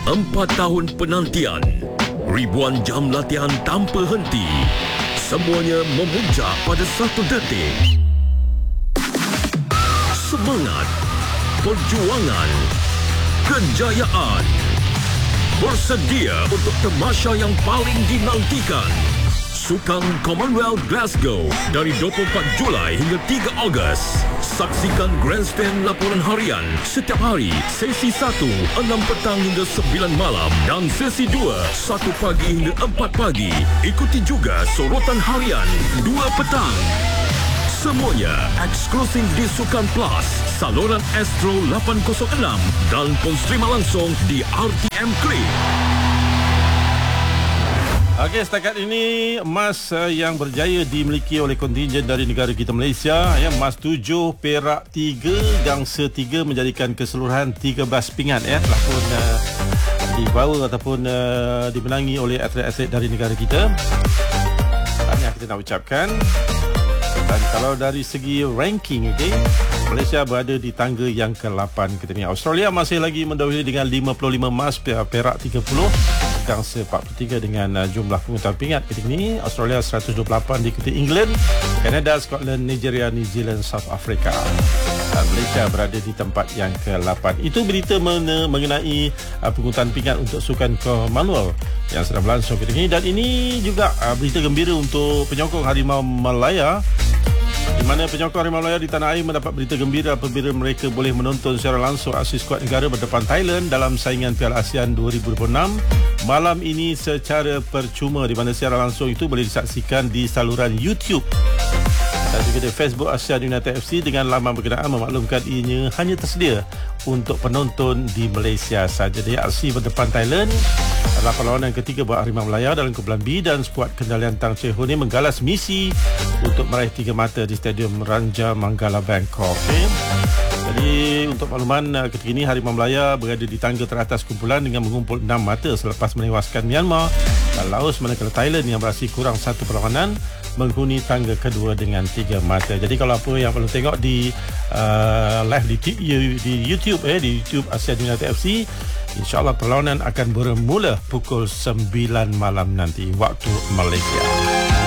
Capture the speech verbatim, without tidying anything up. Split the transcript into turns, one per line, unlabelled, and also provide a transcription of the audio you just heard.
Empat tahun penantian, ribuan jam latihan tanpa henti, semuanya memuncak pada satu detik. Semangat, perjuangan, kejayaan. Bersedia untuk tamasya yang paling dinantikan. Sukan Commonwealth Glasgow dari dua puluh empat Julai hingga tiga Ogos. Saksikan Grandstand laporan harian setiap hari, sesi satu, enam petang hingga sembilan malam dan sesi dua, satu pagi hingga empat pagi. Ikuti juga sorotan harian, dua petang. Semuanya eksklusif di Sukan Plus, saluran Astro lapan kosong enam dan pun streama langsung di R T M Klik.
Okey, setakat ini emas uh, yang berjaya dimiliki oleh kontingen dari negara kita Malaysia, ya, emas tujuh, perak tiga, gangsa tiga, menjadikan keseluruhan tiga belas pingat ya telah pun uh, dibawa ataupun uh, dimenangi oleh atlet-atlet dari negara kita. Tahniah kita nak ucapkan. Dan kalau dari segi ranking, okay, Malaysia berada di tangga yang ke lapan kita ni. Australia masih lagi mendahului dengan lima puluh lima emas, perak tiga puluh, gangsa empat puluh tiga dengan uh, jumlah pengutuan pingat ketika ini. Australia seratus dua puluh lapan, diikuti England, Canada, Scotland, Nigeria, New Zealand, South Africa. Dan Malaysia berada di tempat yang ke lapan. Itu berita mengenai uh, pengutuan pingat untuk Sukan Commonwealth yang sedang berlangsung ketika ini. Dan ini juga uh, berita gembira untuk penyokong Harimau Malaya, di mana penyokong Harimau Malaya di tanah air mendapat berita gembira apabila mereka boleh menonton secara langsung aksi skuad negara berdepan Thailand dalam saingan Piala ASEAN dua ribu dua puluh enam malam ini secara percuma, di mana secara langsung itu boleh disaksikan di saluran YouTube dan juga di Facebook ASEAN United F C dengan laman berkenaan memaklumkan ianya hanya tersedia untuk penonton di Malaysia sahaja. Di R C berdepan Thailand adalah perlawanan ketiga buat Harimau Malaya dalam kumpulan B, dan skuad kendalian Tang Cheh Ho ni menggalas misi untuk meraih tiga mata di Stadium Ranja Manggala, Bangkok. Okay. Jadi untuk makluman, ketika ini Harimau Malaya berada di tangga teratas kumpulan dengan mengumpul enam mata selepas menewaskan Myanmar dan Laos, manakala Thailand yang beraksi kurang satu perlawanan menghuni tangga kedua dengan tiga mata. Jadi kalau apa yang perlu tengok di uh, live di, di YouTube eh di YouTube ASEAN United F C, InsyaAllah perlawanan akan bermula pukul sembilan malam nanti waktu Malaysia.